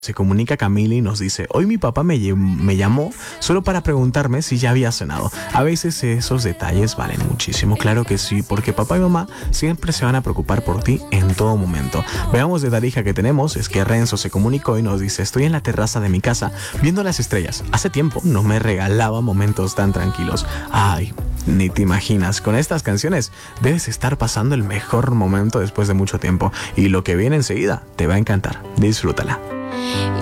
Se comunica Camila y nos dice: hoy mi papá me llamó solo para preguntarme si ya había cenado. A veces esos detalles valen muchísimo, claro que sí, porque papá y mamá siempre se van a preocupar por ti en todo momento. Veamos de la hija que tenemos, es que Renzo se comunicó y nos dice: estoy en la terraza de mi casa viendo las estrellas. Hace tiempo no me regalaba momentos tan tranquilos. Ay, ni te imaginas, con estas canciones debes estar pasando el mejor momento después de mucho tiempo. Y lo que viene enseguida te va a encantar, disfrútala.